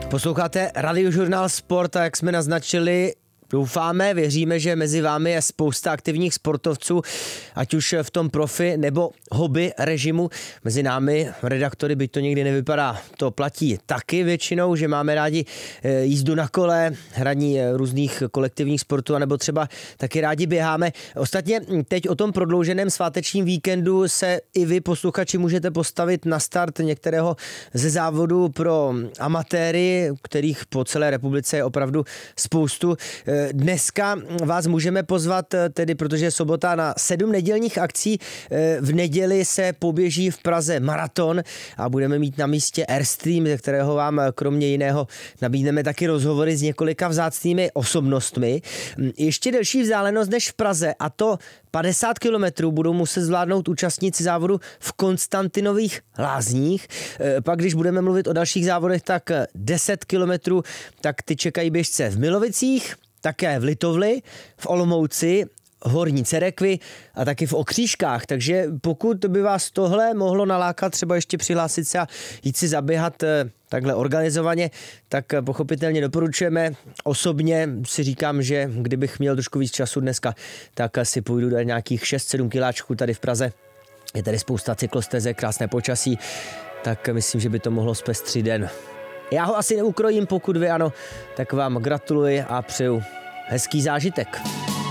Posloucháte Radiožurnál Sport a jak jsme naznačili, doufáme, věříme, že mezi vámi je spousta aktivních sportovců, ať už v tom profi nebo hobby režimu. Mezi námi, redaktory, byť to někdy nevypadá, to platí taky většinou, že máme rádi jízdu na kole, hraní různých kolektivních sportů, anebo třeba taky rádi běháme. Ostatně teď o tom prodlouženém svátečním víkendu se i vy, posluchači, můžete postavit na start některého ze závodů pro amatéry, kterých po celé republice je opravdu spoustu. Dneska vás můžeme pozvat, tedy protože je sobota, na 7 nedělních akcí. V neděli se poběží v Praze maraton a budeme mít na místě Airstream, ze kterého vám kromě jiného nabídneme taky rozhovory s několika vzácnými osobnostmi. Ještě delší vzdálenost než v Praze, a to 50 kilometrů budou muset zvládnout účastníci závodu v Konstantinových Lázních. Pak, když budeme mluvit o dalších závodech, tak 10 kilometrů, tak ty čekají běžce v Milovicích, také v Litovli, v Olomouci, v Horní Cerekvi a taky v Okřížkách. Takže pokud by vás tohle mohlo nalákat, třeba ještě přihlásit se a jít si zaběhat takhle organizovaně, tak pochopitelně doporučujeme. Osobně si říkám, že kdybych měl trošku víc času dneska, tak si půjdu do nějakých 6-7 kiláčků tady v Praze. Je tady spousta cyklostezek, krásné počasí, tak myslím, že by to mohlo zpestřit den. Já ho asi neukrojím, pokud vy ano, tak vám gratuluji a přeju hezký zážitek.